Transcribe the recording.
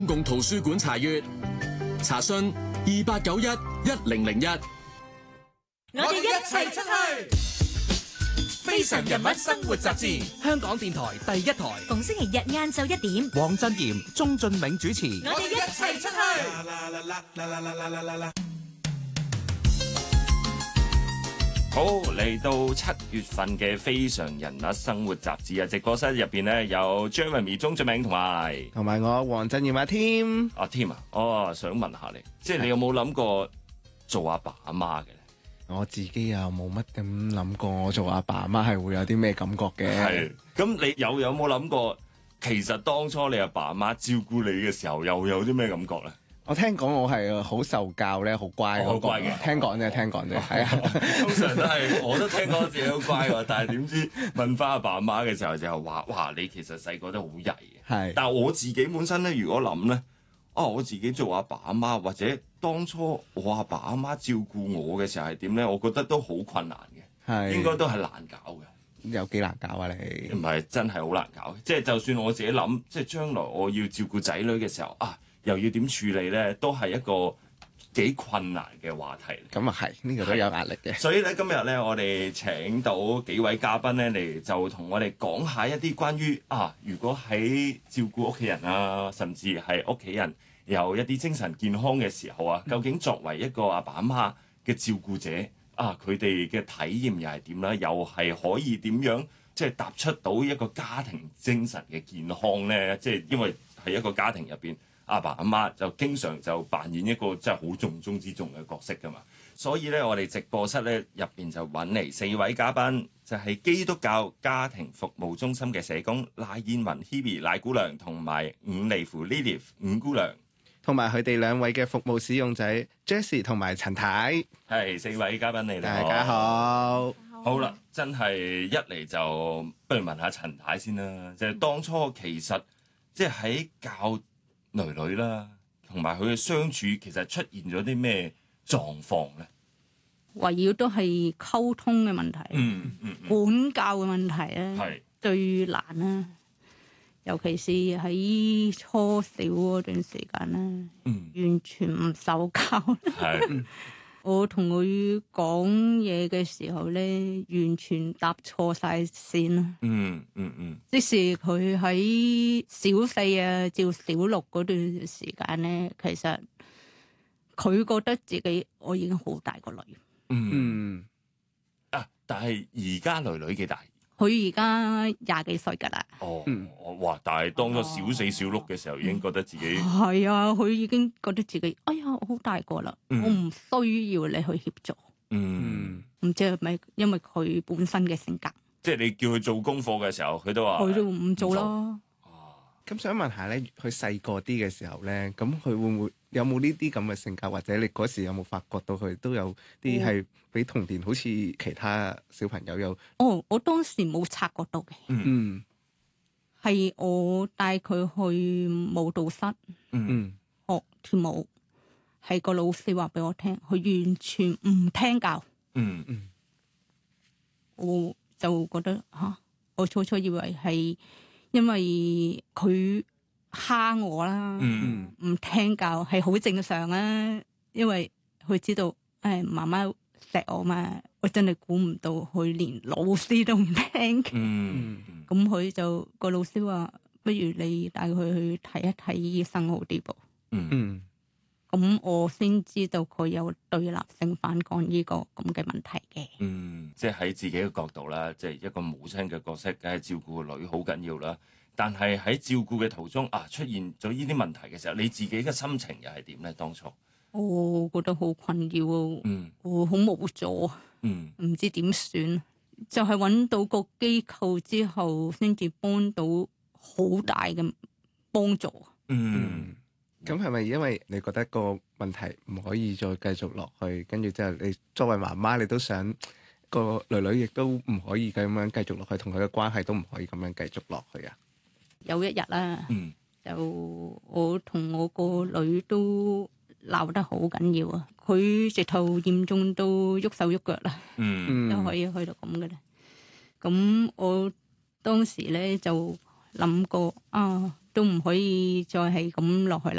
公共圖書館查閱，查詢28911001。 我哋一齊出去！非常人物生活雜誌， 香港電台第一台， 逢星期日晏晝1點， 黃振賢、鍾俊銘主持。 我哋一齊出去！ 好，嚟到7月份嘅非常人物生活雜誌啊！直播室入邊咧有 Jeremy 鍾俊銘同埋我黃振賢阿添。 阿添啊，我想問下你，即係你有冇諗過做阿爸阿媽嘅咧？ 我自己又冇乜咁諗過，我做阿爸阿媽係會有啲咩感覺嘅。 係，咁你有冇諗過，其實當初你阿爸阿媽照顧你嘅時候，又有啲咩感覺咧？ 我聽講我係好受教咧，好乖， 好乖嘅。 聽講啫，係啊。 通常都係，我都聽講自己好乖喎，但係點知問翻阿爸阿媽嘅時候就話：哇，你其實細個都好曳嘅。 係。 但係我自己本身咧，如果諗咧，我自己做阿爸阿媽，或者當初我阿爸阿媽照顧我嘅時候係點咧？我覺得都好困難嘅， 係應該都係難搞嘅。 有幾難搞啊你？ 唔係真係好難搞，即係就算我自己諗，即係將來我要照顧仔女嘅時候啊。又要點處理咧？都係一個幾困難嘅話題。 咁啊係，呢個都有壓力嘅。 所以咧，今日咧，我哋請到幾位嘉賓咧嚟，就同我哋講下一啲關於如果喺照顧屋企人啊，甚至係屋企人有一啲精神健康嘅時候啊，究竟作為一個阿爸阿媽嘅照顧者佢哋嘅體驗又係點咧？又係可以點樣即係踏出到一個家庭精神嘅健康咧？即係因為喺一個家庭入邊。阿爸阿媽就經常就扮演一個真係好重中之重嘅角色㗎嘛，所以咧我哋直播室咧入邊就揾嚟4位嘉賓，就係基督教家庭服務中心嘅社工賴燕雯 Hebe 賴姑娘，同埋伍利芙 Lilith 伍姑娘， 同埋佢哋2位嘅服務使用者 Jessie 同埋陳太。 係4位嘉賓嚟， 大家好。 好啦，真係一嚟就不如問下陳太先啦，就係當初其實即係喺教女女啦，同埋佢嘅相處，其實出現咗啲咩狀況咧？ 圍繞都係溝通嘅問題，管教嘅問題咧，係最難啦。尤其是喺初小嗰段時間咧，完全唔受教。係我同佢講嘢嘅時候咧，完全搭錯晒線啦。即使佢喺小4啊，照小6嗰段時間咧，其實佢覺得自己我已經好大個女。 但係而家女幾大？ 佢而家20幾歲㗎啦。 哇！但係當咗小4、小6嘅時候，已經覺得自己係啊，佢已經覺得自己，哎呀，我好大個啦，我唔需要你去協助。唔知係咪因為佢本身嘅性格？即係你叫佢做功課嘅時候，佢都話佢都唔做啦。 咁想問下咧，佢細個啲嘅時候咧，咁佢會唔會有冇呢啲咁嘅性格，或者你嗰時有冇發覺到佢都有啲係比童年好似其他小朋友有？ 我當時冇察覺到嘅。係我帶佢去舞蹈室，學跳舞，係個老師話俾我聽，佢完全唔聽教。我就覺得我初初以為係因為佢蝦我啦，唔聽教係好正常啊，因為佢知道媽媽錫我嘛，我真係估唔到佢連老師都唔聽。咁佢就個老師話，不如你帶佢去睇一睇醫生好啲噃。咁我先知道佢有對立性反抗呢個咁嘅問題嘅。 即係喺自己嘅角度啦，即係一個母親嘅角色，梗係照顧個女好緊要啦。但係喺照顧嘅途中出現咗呢啲問題嘅時候，你自己嘅心情又係點咧？當初我覺得好困擾，我好無助，唔知點算。就係揾到個機構之後，先至幫到好大嘅幫助。 咁係咪因為你覺得個問題唔可以再繼續落去，跟住之後你作為媽媽，你都想個女亦都唔可以咁樣繼續落去，同佢嘅關係都唔可以咁樣繼續落去啊？ 有一日啦，就我同我個女都鬧得好緊要啊！佢直頭嚴重到喐手喐腳啦，都可以去到咁嘅啦。咁我當時咧就諗過都唔可以再係咁落去啦。